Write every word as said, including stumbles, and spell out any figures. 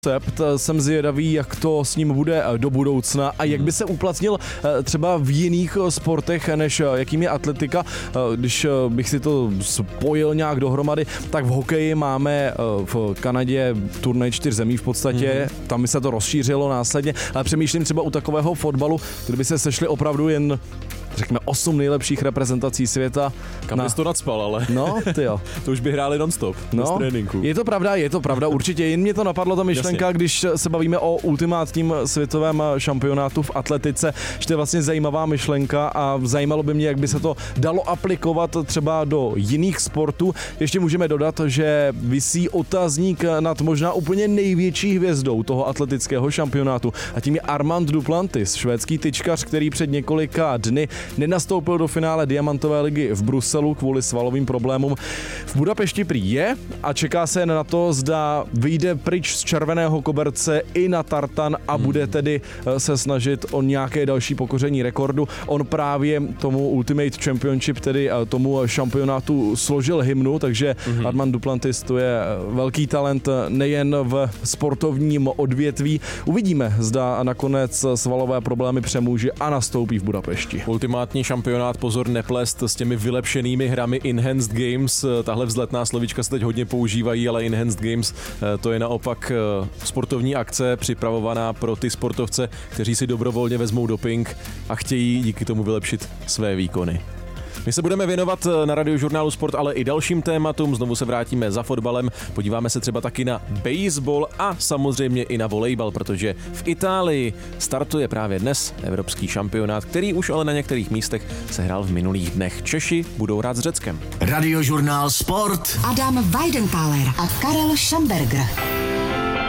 koncept, jsem zvědavý, jak to s ním bude do budoucna a jak by se uplatnil třeba v jiných sportech, než jakým je atletika. Když bych si to spojil nějak dohromady, tak v hokeji máme v Kanadě turnaj čtyř zemí v podstatě, mm. tam by se to rozšířilo následně, ale přemýšlím třeba u takového fotbalu, kdyby se sešli opravdu jen řekněme osm nejlepších reprezentací světa. Kam na... bys to nacpal, ale no, ty jo. To už by hráli non-stop no, z tréninku. Je to pravda, je to pravda, určitě. Jen mě to napadlo ta myšlenka, Jasně. když se bavíme o ultimátním světovém šampionátu v atletice, že to je vlastně zajímavá myšlenka a zajímalo by mě, jak by se to dalo aplikovat třeba do jiných sportů. Ještě můžeme dodat, že visí otazník nad možná úplně největší hvězdou toho atletického šampionátu a tím je Armand Duplantis, švédský tyčkař, který před několika dny nenastoupil do finále Diamantové ligy v Bruselu kvůli svalovým problémům. V Budapešti prý je a čeká se na to, zda vyjde pryč z červeného koberce i na tartan a hmm. bude tedy se snažit o nějaké další pokoření rekordu. On právě tomu Ultimate Championship, tedy tomu šampionátu složil hymnu, takže hmm. Armand Duplantis to je velký talent nejen v sportovním odvětví. Uvidíme, zda nakonec svalové problémy přemůže a nastoupí v Budapešti. Ultimátní šampionát, pozor neplést s těmi vylepšenými hrami Enhanced Games. Tahle vzletná slovíčka se teď hodně používají, ale Enhanced Games to je naopak sportovní akce připravovaná pro ty sportovce, kteří si dobrovolně vezmou doping a chtějí díky tomu vylepšit své výkony. My se budeme věnovat na Radiožurnálu Sport, ale i dalším tématům. Znovu se vrátíme za fotbalem, podíváme se třeba taky na baseball a samozřejmě i na volejbal, protože v Itálii startuje právě dnes evropský šampionát, který už ale na některých místech se hrál v minulých dnech. Češi budou hrát s Řeckem. Radiožurnál Sport. Adam Weidentáler a Karel Šamberger.